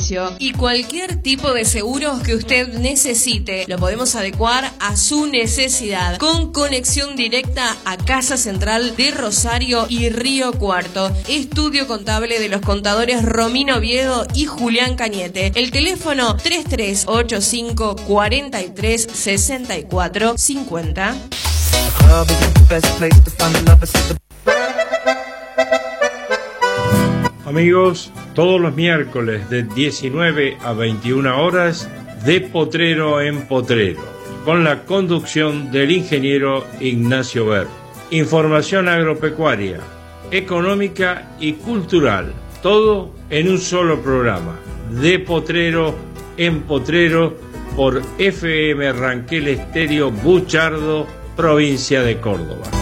precio. Y cualquier tipo de seguros que usted necesite, lo podemos adecuar a su necesidad, con conexión directa a Casa Central de Rosario y Río Cuarto. Estudio contable de los contadores Romino Oviedo y Julián Cañete. El teléfono 3385 43 64 50. Amigos, todos los miércoles de 19 a 21 horas, de Potrero en Potrero, con la conducción del ingeniero Ignacio Ver. Información agropecuaria, económica y cultural, todo en un solo programa, de Potrero en Potrero, por FM Ranquel Estéreo Buchardo, provincia de Córdoba.